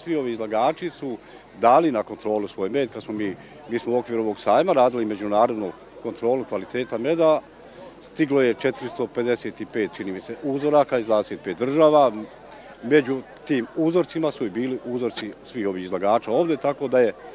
svi ovi izlagači su dali na kontrolu svoj med. Kad mi smo u okviru ovog sajma radili međunarodnu kontrolu kvaliteta meda, stiglo je 455, čini mi se, uzoraka iz 25 država. Među tim uzorcima su i bili uzorci svih ovih izlagača ovdje, tako da je